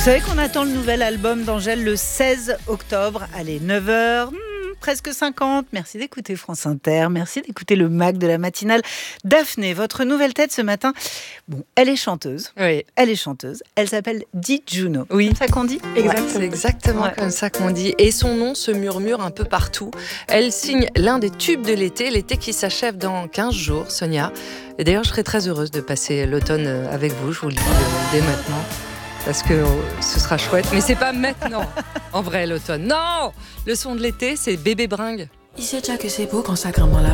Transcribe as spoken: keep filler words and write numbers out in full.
savez qu'on attend le nouvel album d'Angèle le seize octobre. Allez, neuf heures, hmm, presque cinquante. Merci d'écouter France Inter. Merci d'écouter le Mac de la matinale. Daphné, votre nouvelle tête ce matin. Bon, elle est chanteuse. Oui. Elle est chanteuse. Elle s'appelle Di Juno. Oui. C'est ça qu'on dit ? Exactement. C'est exactement Ouais. comme ça qu'on dit. Et son nom se murmure un peu partout. Elle signe l'un des tubes de l'été, l'été qui s'achève dans quinze jours, Sonia. Et d'ailleurs, je serais très heureuse de passer l'automne avec vous, je vous le dis dès maintenant. Parce que ce sera chouette, mais c'est pas maintenant, en vrai, l'automne. Non, le son de l'été, c'est Bébé Bringue. Il sait déjà que c'est beau quand sa grand-mère la